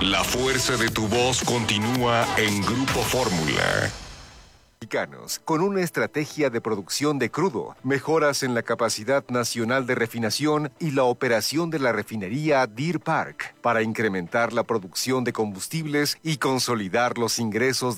La fuerza de tu voz continúa en Grupo Fórmula. Con una estrategia de producción de crudo, mejoras en la capacidad nacional de refinación y la operación de la refinería Deer Park para incrementar la producción de combustibles y consolidar los ingresos